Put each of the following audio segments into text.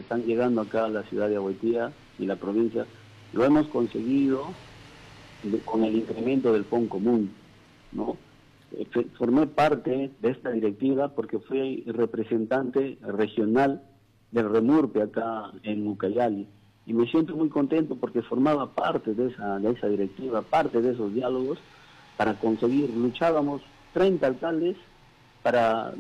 están llegando acá a la ciudad de Agüetía y la provincia, lo hemos conseguido con el incremento del PON común, ¿no? Formé parte de esta directiva porque fui representante regional del REMURPE acá en Ucayali, y me siento muy contento porque formaba parte de esa directiva, parte de esos diálogos para conseguir, luchábamos 30 alcaldes para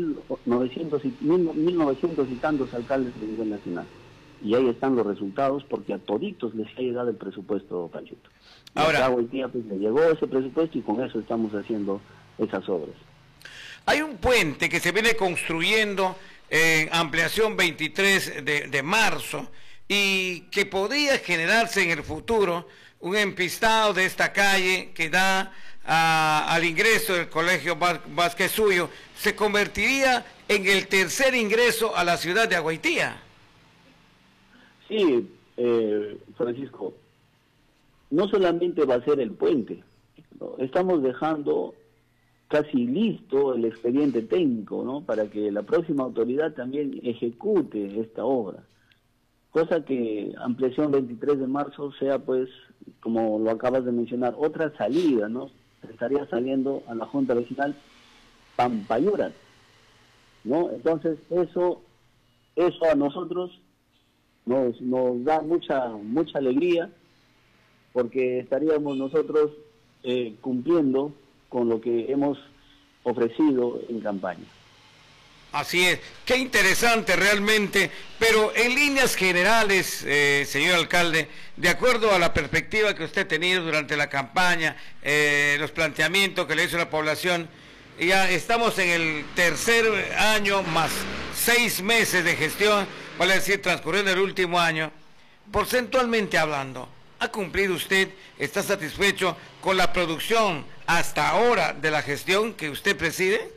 1900 y tantos alcaldes a nivel nacional. Y ahí están los resultados, porque a toditos les ha llegado el presupuesto, Panchito. Y Ahora, acá hoy día pues le llegó ese presupuesto y con eso estamos haciendo esas obras. hay un puente que se viene construyendo en ampliación 23 de marzo y que podría generarse en el futuro un empistado de esta calle que da al ingreso del Colegio Vázquez Suyo. Se convertiría en el tercer ingreso a la ciudad de Agüetía. Sí, Francisco, no solamente va a ser el puente, ¿no? Estamos dejando casi listo el expediente técnico, ¿no? Para que la próxima autoridad también ejecute esta obra. Cosa que ampliación 23 de marzo sea, pues, como lo acabas de mencionar, otra salida, ¿no? Estaría saliendo a la Junta Vecinal Pampayuras, ¿no? Entonces, eso a nosotros nos da mucha alegría, porque estaríamos nosotros cumpliendo con lo que hemos ofrecido en campaña. Así es, qué interesante realmente, pero en líneas generales, señor alcalde, de acuerdo a la perspectiva que usted ha tenido durante la campaña, los planteamientos que le hizo la población, ya estamos en el tercer año más 6 meses de gestión, vale decir, transcurriendo el último año. Porcentualmente hablando, ¿ha cumplido usted, está satisfecho con la producción hasta ahora de la gestión que usted preside?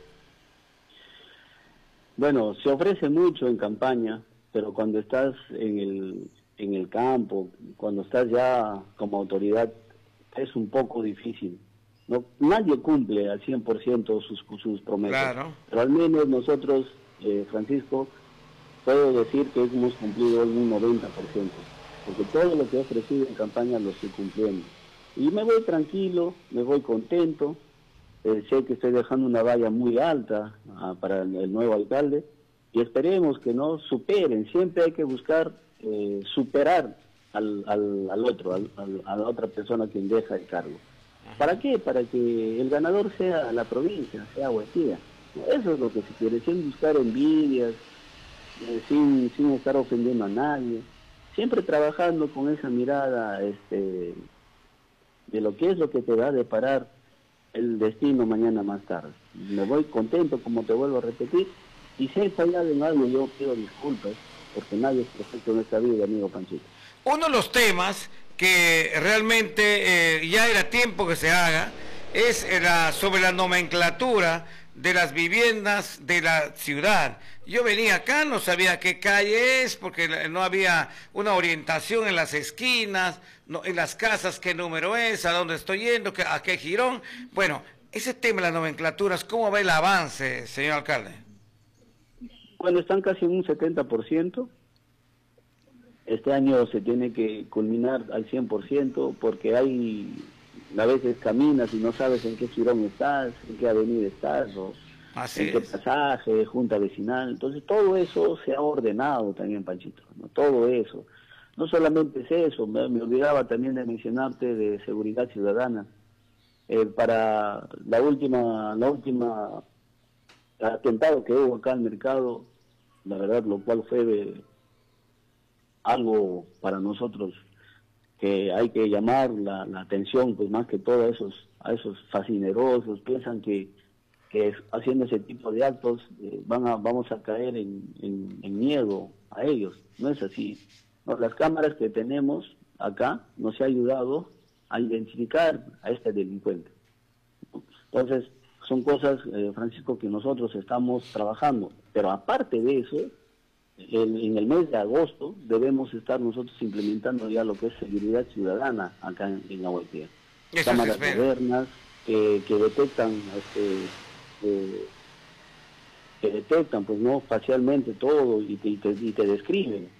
Bueno, se ofrece mucho en campaña, pero cuando estás en el campo, cuando estás ya como autoridad, es un poco difícil. No, nadie cumple al 100% sus promesas, Claro. pero al menos nosotros, Francisco, puedo decir que hemos cumplido en un 90%, porque todo lo que he ofrecido en campaña lo estoy cumpliendo. Y me voy tranquilo, me voy contento. Sé que estoy dejando una valla muy alta para el nuevo alcalde, y esperemos que no superen. Siempre hay que buscar superar al otro, a la otra persona quien deja el cargo. ¿Para qué? Para que el ganador sea la provincia, sea Agüetía. Eso es lo que se quiere, sin buscar envidias, sin estar ofendiendo a nadie, siempre trabajando con esa mirada de lo que es lo que te va a deparar el destino mañana más tarde. Me voy contento, como te vuelvo a repetir, y si he fallado en algo, yo pido disculpas, porque nadie es perfecto en esta vida, amigo Panchito. Uno de los temas que realmente ya era tiempo que se haga es sobre la nomenclatura de las viviendas de la ciudad. Yo venía acá, no sabía qué calle es, porque no había una orientación en las esquinas, no, en las casas, qué número es, a dónde estoy yendo, a qué jirón. Bueno, ese tema de las nomenclaturas, ¿cómo va el avance, señor alcalde? Bueno, están casi en un 70%. Este año se tiene que culminar al 100%, porque a veces caminas y no sabes en qué jirón estás, en qué avenida estás, o Así en qué es. pasaje, junta vecinal. Entonces todo eso se ha ordenado también, Panchito, ¿no? Todo eso. No solamente es eso, me olvidaba también de mencionarte de seguridad ciudadana. Para la última atentado que hubo acá al mercado, la verdad, lo cual fue algo para nosotros que hay que llamar la atención, pues más que todo a esos fascinerosos, piensan que haciendo ese tipo de actos vamos a caer en miedo a ellos. No es así. No, las cámaras que tenemos acá nos ha ayudado a identificar a este delincuente. Entonces, son cosas, Francisco, que nosotros estamos trabajando. Pero aparte de eso, en el mes de agosto debemos estar nosotros implementando ya lo que es seguridad ciudadana acá en Agüetía. Cámaras modernas que detectan que detectan pues no facialmente todo y te describen